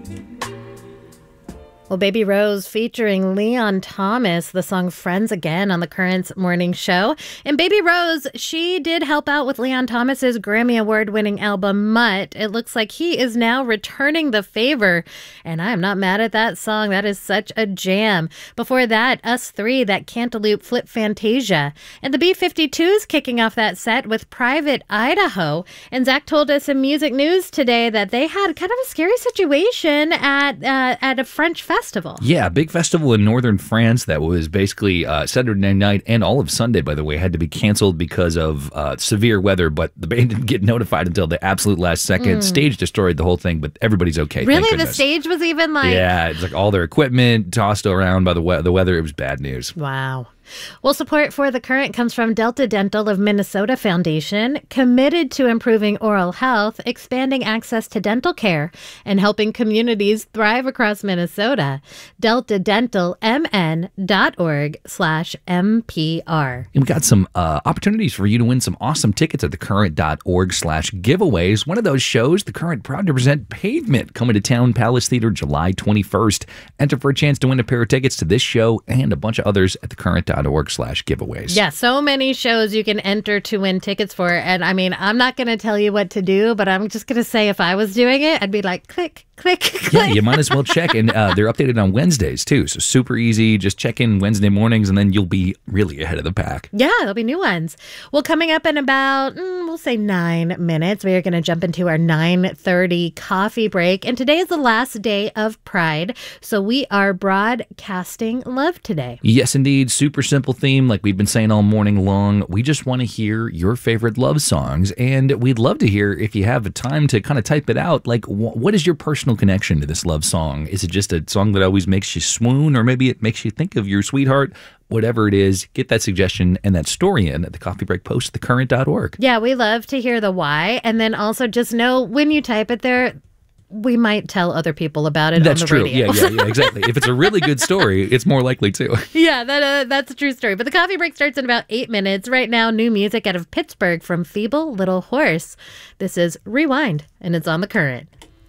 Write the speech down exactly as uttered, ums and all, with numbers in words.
Well, Baby Rose featuring Leon Thomas, the song Friends Again on the Currents morning show. And Baby Rose, she did help out with Leon Thomas's Grammy Award-winning album, Mutt. It looks like he is now returning the favor, and I am not mad at that song. That is such a jam. Before that, Us Three, that Cantaloupe Flip Fantasia. And the B fifty-twos kicking off that set with Private Idaho. And Zach told us in music news today that they had kind of a scary situation at, uh, at a French festival. Festival. Yeah, big festival in northern France that was basically uh, Saturday night and all of Sunday, by the way, had to be canceled because of uh, severe weather, but the band didn't get notified until the absolute last second. Mm. Stage destroyed the whole thing, but everybody's okay. Really? The stage was even like... Yeah, it's like all their equipment tossed around by the, we- the weather. It was bad news. Wow. Well, support for The Current comes from Delta Dental of Minnesota Foundation, committed to improving oral health, expanding access to dental care, and helping communities thrive across Minnesota. delta dental m n dot org slash M P R. And we got some uh, opportunities for you to win some awesome tickets at thecurrent.org slash giveaways. One of those shows, The Current, proud to present Pavement, coming to Town Palace Theater July twenty-first. Enter for a chance to win a pair of tickets to this show and a bunch of others at thecurrent.org slash giveaways. Yeah, so many shows you can enter to win tickets for. And I mean, I'm not going to tell you what to do, but I'm just going to say if I was doing it, I'd be like, click, click, click. Yeah, you might as well check. And uh, they're updated on Wednesdays, too. So super easy. Just check in Wednesday mornings, and then you'll be really ahead of the pack. Yeah, there'll be new ones. Well, coming up in about, mm, we'll say nine minutes, we are going to jump into our nine thirty coffee break. And today is the last day of Pride. So we are broadcasting love today. Yes, indeed. Super simple theme, like we've been saying all morning long. We just want to hear your favorite love songs, and we'd love to hear, if you have time to kind of type it out, like wh- what is your personal connection to this love song? Is it just a song that always makes you swoon, or maybe it makes you think of your sweetheart? Whatever it is, get that suggestion and that story in at the Coffee Break Post at the current dot org. Yeah, we love to hear the why, and then also just know when you type it there, we might tell other people about it. That's on the true. radio. Yeah, yeah, yeah, exactly. If it's a really good story, it's more likely to. Yeah, that uh, that's a true story. But the coffee break starts in about eight minutes. Right now, new music out of Pittsburgh from Feeble Little Horse. This is Rewind, and it's on The Current.